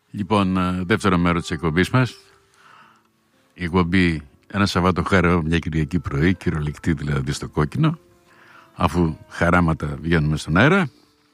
Λοιπόν, δεύτερο μέρος της εκπομπής μας. Η εκπομπή ένα Σαββάτο μια Κυριακή πρωί, κυριολεκτή δηλαδή στο κόκκινο, αφού χαράματα βγαίνουμε στον αέρα.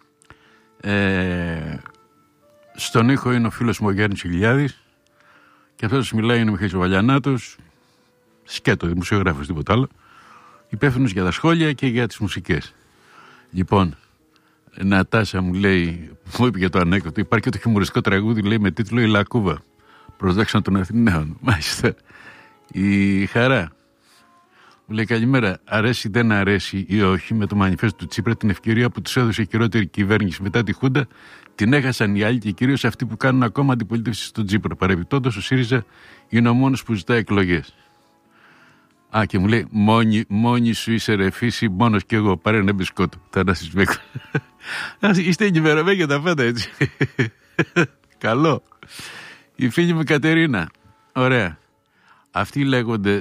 Στον ήχο είναι ο φίλος μου ο Γιάννης Ηλιάδης και αυτός μιλάει είναι ο Μιχαήλ Βαλιανάτος, σκέτο, δημοσιογράφος, τίποτα άλλο, υπεύθυνος για τα σχόλια και για τις μουσικές. Λοιπόν, Νατάσα μου λέει, μου είπε για το ανέκδοτο, υπάρχει και το χιουμοριστικό τραγούδι, λέει, με τίτλο «Η Λακκούβα», προσδόξαν των Αθηναίων. Μάλιστα. Η Χαρά μου λέει, καλημέρα, αρέσει δεν αρέσει ή όχι με το μανιφέστο του Τσίπρα, την ευκαιρία που τους έδωσε η χειρότερη κυβέρνηση μετά τη Χούντα, την έχασαν οι άλλοι και κυρίως αυτοί που κάνουν ακόμα αντιπολίτευση στον Τσίπρα. Παρεμπιπτόντως ο ΣΥΡΙΖΑ είναι ο μόνος που ζητάει εκλογές. Α, και μου λέει, μόνη σου είσαι ρε φύση, μόνος κι εγώ, πάρε ένα μπισκότο. Θανάσης Μπέκος. Είστε ενημερωμένοι για τα πάντα, έτσι. Καλό. Η φίλη μου Κατερίνα. Ωραία. Αυτοί λέγονται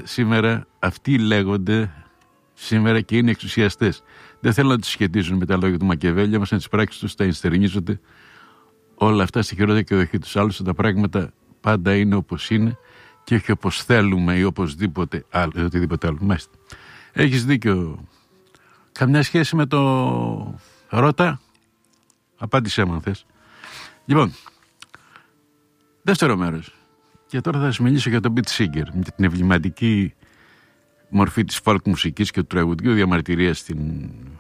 σήμερα και είναι εξουσιαστές. Δεν θέλουν να τους σχετίζουν με τα λόγια του Μακεβέλη, όμως να τις πράξεις τους τα ενστερνίζονται όλα αυτά στη χειρότερη εκδοχή τους. Άλλωστε τα πράγματα πάντα είναι όπως είναι και όχι όπως θέλουμε ή οπωσδήποτε άλλο, ή οτιδήποτε άλλο. Μάλιστα. Έχεις δίκιο. Καμιά σχέση με το Ρώτα? Απάντησέ μου αν θες. Λοιπόν, δεύτερο μέρος. Και τώρα θα σας μιλήσω για τον Beat Singer, για την εμβληματική μορφή της folk μουσικής και του τραγουδιού, διαμαρτυρία στην